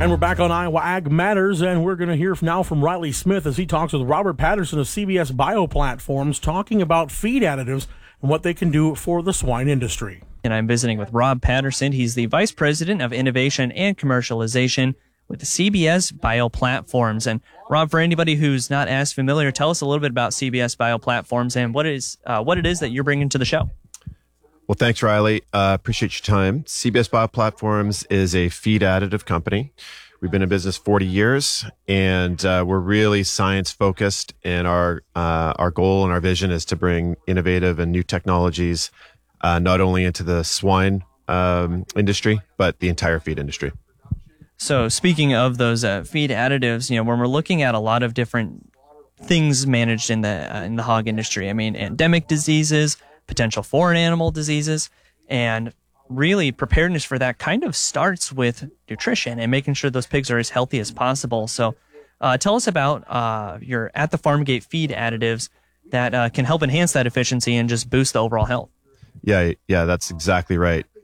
And we're back on Iowa Ag Matters, and we're going to hear now from Riley Smith as he talks with Robert Patterson of CBS Bioplatforms, talking about feed additives and what they can do for the swine industry. And I'm visiting with Rob Patterson. He's the Vice President of Innovation and Commercialization with the CBS Bioplatforms. And Rob, for anybody who's not as familiar, tell us a little bit about CBS Bioplatforms and what it is that you're bringing to the show. Well, thanks, Riley. Appreciate your time. CBS Bioplatforms is a feed additive company. We've been in business 40 years, and we're really science-focused, and our goal and our vision is to bring innovative and new technologies not only into the swine industry, but the entire feed industry. So speaking of those feed additives, when we're looking at a lot of different things managed in the hog industry, I mean, endemic diseases, potential foreign animal diseases, and really preparedness for that kind of starts with nutrition and making sure those pigs are as healthy as possible. So tell us about your At the Farm Gate feed additives that can help enhance that efficiency and just boost the overall health. Yeah, that's exactly right.